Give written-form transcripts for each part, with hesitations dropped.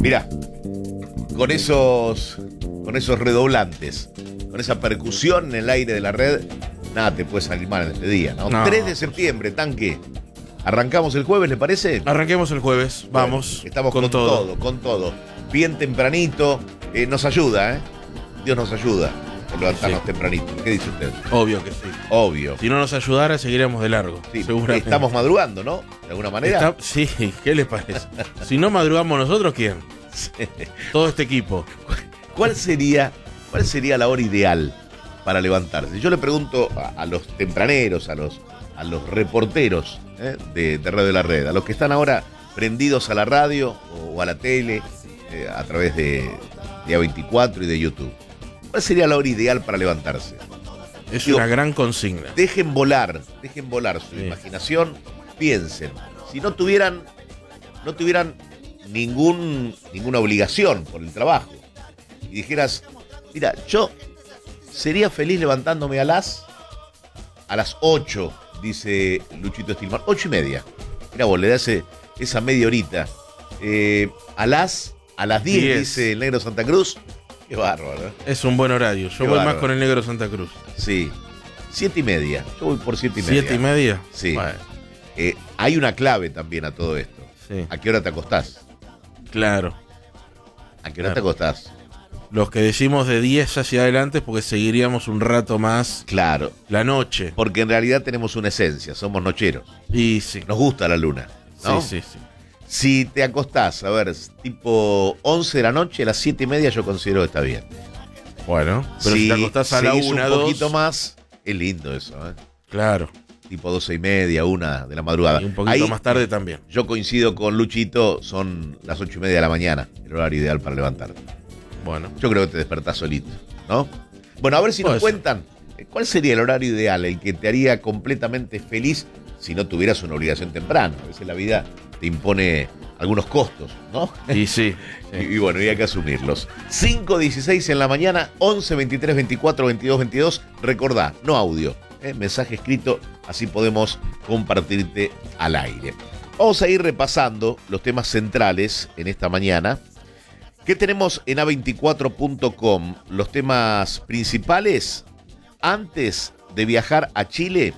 Mirá, con esos redoblantes, con esa percusión en el aire de la red, nada te puede salir mal en este día, ¿no? No. 3 de septiembre, tanque. ¿Arrancamos el jueves, le parece? Arranquemos el jueves, vamos. Bueno, estamos con todo. Bien tempranito, nos ayuda, ¿eh? Dios nos ayuda por levantarnos tempranito. ¿Qué dice usted? Obvio que sí. Obvio. Si no nos ayudara, seguiremos de largo. Sí, seguramente. estamos madrugando, ¿no? De alguna manera. Sí, ¿qué les parece? Si no madrugamos nosotros, ¿quién? Todo este equipo. ¿Cuál sería la hora ideal para levantarse? Yo le pregunto a los tempraneros, a los reporteros de Radio de la Red, a los que están ahora prendidos a la radio o a la tele a través de A24 y de YouTube. ¿Cuál sería la hora ideal para levantarse? Es una gran consigna. Dejen volar su imaginación, piensen. Si no tuvieran ninguna obligación por el trabajo y dijeras, mira, yo sería feliz levantándome a las 8, dice Luchito Stilman, 8:30. Mira vos, le das esa media horita. A las 10, dice el Negro Santa Cruz. Qué bárbaro. Es un buen horario. Yo voy más con el Negro Santa Cruz. Sí. 7:30. Yo voy por 7:30. 7:30. Sí. Bueno. Hay una clave también a todo esto. Sí. ¿A qué hora te acostás? Claro. ¿A qué hora te acostás? Los que decimos de 10 hacia adelante es porque seguiríamos un rato más. Claro. La noche. Porque en realidad tenemos una esencia, somos nocheros. Y sí. Nos gusta la luna, ¿no? Sí. Si te acostás, a ver, tipo 11 de la noche, a las 7:30 yo considero que está bien. Bueno, pero si te acostás a la 1, un 2... poquito más, es lindo eso, ¿eh? Claro. Tipo 12:30, 1 de la madrugada. Y un poquito más tarde también. Yo coincido con Luchito, son las 8:30 de la mañana, el horario ideal para levantarte. Bueno. Yo creo que te despertás solito, ¿no? Bueno, a ver si nos cuentan, ¿cuál sería el horario ideal, el que te haría completamente feliz si no tuvieras una obligación temprana? A veces la vida te impone algunos costos, ¿no? Y sí. Y bueno, y hay que asumirlos. 5:16 en la mañana, 11 23 24 22 22. Recordá, no audio, mensaje escrito, así podemos compartirte al aire. Vamos a ir repasando los temas centrales en esta mañana. ¿Qué tenemos en a24.com? Los temas principales antes de viajar a Chile,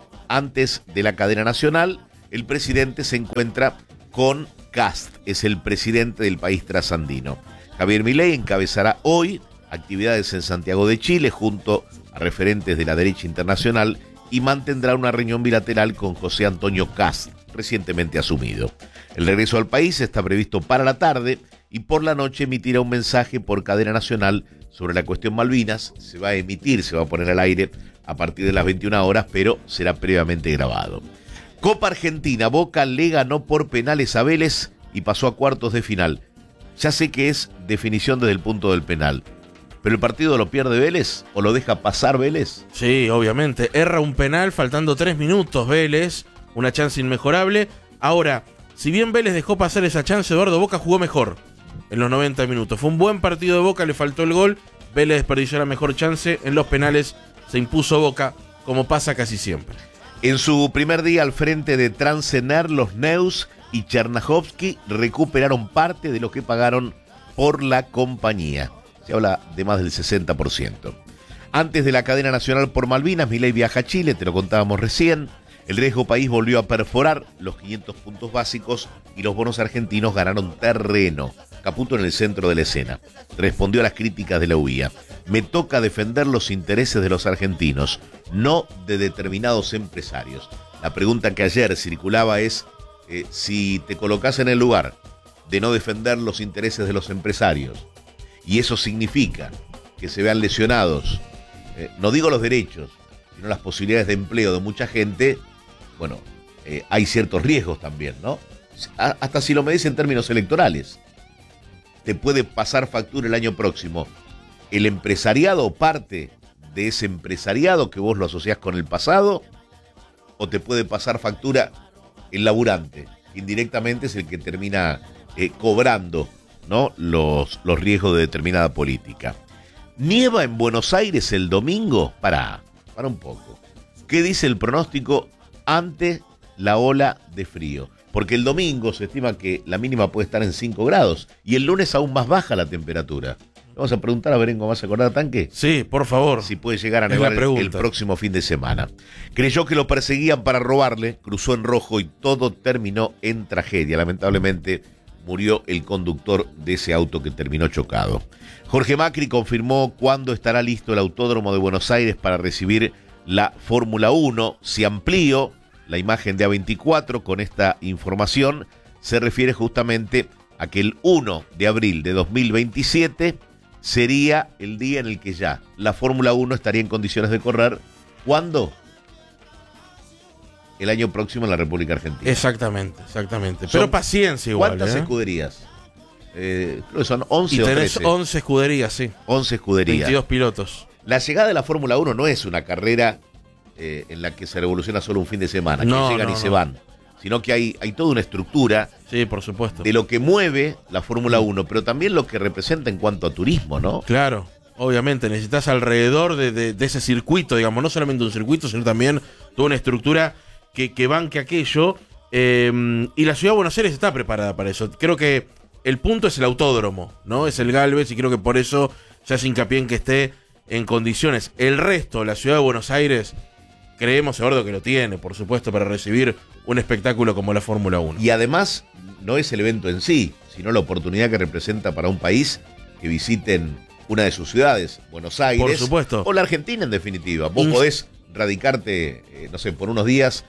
antes de la cadena nacional. El presidente se encuentra con Kast, es el presidente del país trasandino. Javier Milei encabezará hoy actividades en Santiago de Chile junto a referentes de la derecha internacional y mantendrá una reunión bilateral con José Antonio Kast, recientemente asumido. El regreso al país está previsto para la tarde y por la noche emitirá un mensaje por cadena nacional sobre la cuestión Malvinas. Se va a poner al aire a partir de las 21 horas, pero será previamente grabado. Copa Argentina, Boca le ganó por penales a Vélez y pasó a cuartos de final. Ya sé que es definición desde el punto del penal, pero ¿el partido lo pierde Vélez o lo deja pasar Vélez? Sí, obviamente. Erra un penal faltando 3 minutos Vélez, una chance inmejorable. Ahora, si bien Vélez dejó pasar esa chance, Eduardo, Boca jugó mejor en los 90 minutos. Fue un buen partido de Boca, le faltó el gol. Vélez desperdició la mejor chance. En los penales se impuso Boca, como pasa casi siempre. En su primer día al frente de Transener, los Neus y Chernahovsky recuperaron parte de lo que pagaron por la compañía. Se habla de más del 60%. Antes de la cadena nacional por Malvinas, Milei viaja a Chile, te lo contábamos recién. El riesgo país volvió a perforar los 500 puntos básicos y los bonos argentinos ganaron terreno. Caputo en el centro de la escena. Respondió a las críticas de la UIA. Me toca defender los intereses de los argentinos, no de determinados empresarios. La pregunta que ayer circulaba es si te colocas en el lugar de no defender los intereses de los empresarios y eso significa que se vean lesionados, no digo los derechos, sino las posibilidades de empleo de mucha gente, bueno, hay ciertos riesgos también, ¿no? Hasta si lo medís en términos electorales. Te puede pasar factura el año próximo el empresariado o parte de ese empresariado que vos lo asociás con el pasado, o te puede pasar factura el laburante, que indirectamente es el que termina cobrando, ¿no?, los riesgos de determinada política. ¿Nieva en Buenos Aires el domingo? Para un poco. ¿Qué dice el pronóstico ante la ola de frío? porque el domingo se estima que la mínima puede estar en 5 grados y el lunes aún más baja la temperatura. Vamos a preguntar a Berengo, ¿vas a acordar, Tanque? Sí, por favor. Si puede llegar a nevar el próximo fin de semana. Creyó que lo perseguían para robarle, cruzó en rojo y todo terminó en tragedia. Lamentablemente murió el conductor de ese auto que terminó chocado. Jorge Macri confirmó cuándo estará listo el Autódromo de Buenos Aires para recibir la Fórmula 1. Si amplío la imagen de A24 con esta información, se refiere justamente a que el 1 de abril de 2027 sería el día en el que ya la Fórmula 1 estaría en condiciones de correr. ¿Cuándo? El año próximo en la República Argentina. Exactamente. Pero paciencia igual. ¿Cuántas escuderías? Creo que son 11 y o 13. 11 escuderías, sí. 11 escuderías. 22 pilotos. La llegada de la Fórmula 1 no es una carrera en la que se revoluciona solo un fin de semana, que llegan y se van, sino que hay toda una estructura, sí, por supuesto, de lo que mueve la Fórmula 1, pero también lo que representa en cuanto a turismo, ¿no? Claro, obviamente, necesitas alrededor de ese circuito, digamos, no solamente un circuito, sino también toda una estructura que banque aquello, y la ciudad de Buenos Aires está preparada para eso. Creo que el punto es el autódromo, ¿no? Es el Galvez, y creo que por eso se hace hincapié en que esté en condiciones. El resto, la ciudad de Buenos Aires, creemos, Eduardo, que lo tiene, por supuesto, para recibir un espectáculo como la Fórmula 1. Y además, no es el evento en sí, sino la oportunidad que representa para un país que visiten una de sus ciudades, Buenos Aires. Por supuesto. O la Argentina, en definitiva. Vos podés radicarte, no sé, por unos días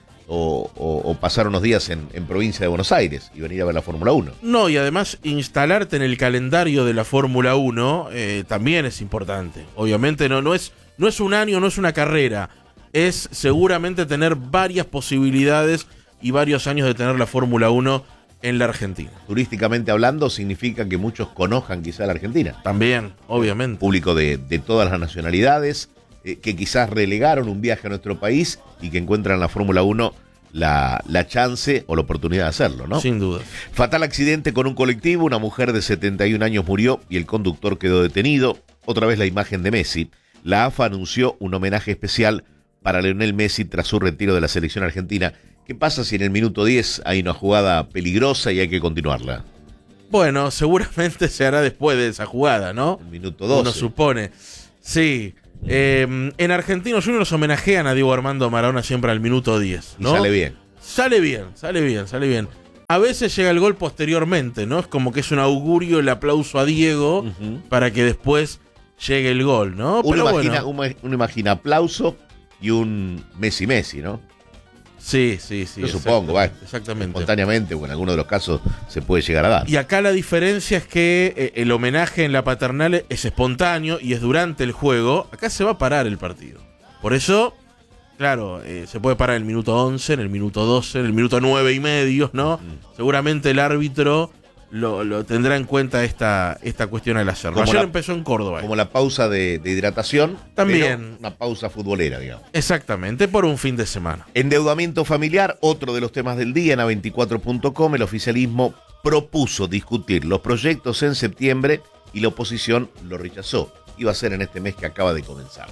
o pasar unos días en provincia de Buenos Aires y venir a ver la Fórmula 1. No, y además instalarte en el calendario de la Fórmula 1 también es importante. Obviamente no es un año, no es una carrera. Es seguramente tener varias posibilidades y varios años de tener la Fórmula 1 en la Argentina. Turísticamente hablando, significa que muchos conozcan quizá la Argentina. También, obviamente. Público de todas las nacionalidades, que quizás relegaron un viaje a nuestro país y que encuentran en la Fórmula 1 la chance o la oportunidad de hacerlo, ¿no? Sin duda. Fatal accidente con un colectivo, una mujer de 71 años murió y el conductor quedó detenido. Otra vez la imagen de Messi. La AFA anunció un homenaje especial para Lionel Messi tras su retiro de la selección argentina. ¿Qué pasa si en el minuto 10 hay una jugada peligrosa y hay que continuarla? Bueno, seguramente se hará después de esa jugada, ¿no? El minuto 12. Uno supone. Sí. En Argentinos Juniors homenajean a Diego Armando Maradona siempre al minuto 10, ¿no? Y sale bien. Sale bien. A veces llega el gol posteriormente, ¿no? Es como que es un augurio el aplauso a Diego para que después llegue el gol, ¿no? Uno imagina aplauso y un Messi, ¿no? Sí. Yo supongo, exactamente. Espontáneamente, o en algunos de los casos se puede llegar a dar. Y acá la diferencia es que el homenaje en la paternal es espontáneo y es durante el juego. Acá se va a parar el partido. Por eso, claro, se puede parar en el minuto 11, en el minuto 12, en el minuto 9 y medio, ¿no? Seguramente el árbitro lo tendrá en cuenta esta cuestión al hacerlo. Ayer empezó en Córdoba. Como la pausa de hidratación. También. Una pausa futbolera, digamos. Exactamente, por un fin de semana. Endeudamiento familiar, otro de los temas del día. En A24.com, el oficialismo propuso discutir los proyectos en septiembre y la oposición lo rechazó. Iba a ser en este mes que acaba de comenzar.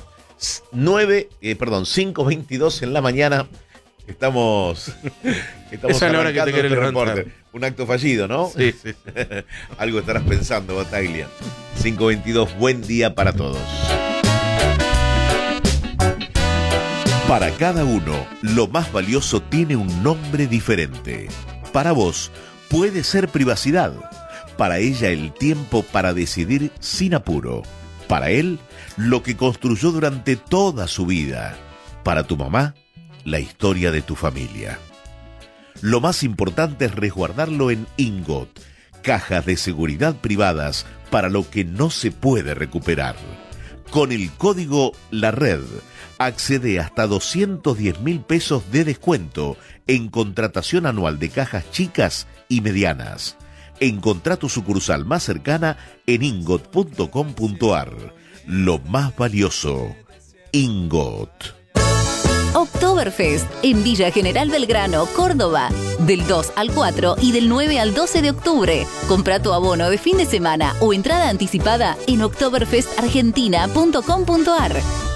5:22 en la mañana. Estamos esa es la hora que te querés levantar. Un acto fallido, ¿no? Sí. Algo estarás pensando, Bataglia. 5:22, buen día para todos. Para cada uno, lo más valioso tiene un nombre diferente. Para vos, puede ser privacidad. Para ella, el tiempo para decidir sin apuro. Para él, lo que construyó durante toda su vida. Para tu mamá, la historia de tu familia. Lo más importante es resguardarlo en Ingot, cajas de seguridad privadas para lo que no se puede recuperar. Con el código La Red, accede hasta 210.000 pesos de descuento en contratación anual de cajas chicas y medianas. Encontrá tu sucursal más cercana en ingot.com.ar. Lo más valioso, Ingot. Oktoberfest en Villa General Belgrano, Córdoba. Del 2 al 4 y del 9 al 12 de octubre. Compra tu abono de fin de semana o entrada anticipada en oktoberfestargentina.com.ar.